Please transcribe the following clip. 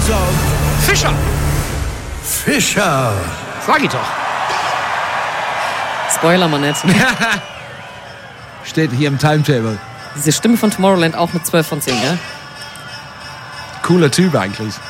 Fischer! Fischer! Sag ich doch. Spoiler mal nicht. Steht hier im Timetable. Diese Stimme von Tomorrowland auch eine 12 von 10, ja? Cooler Typ eigentlich.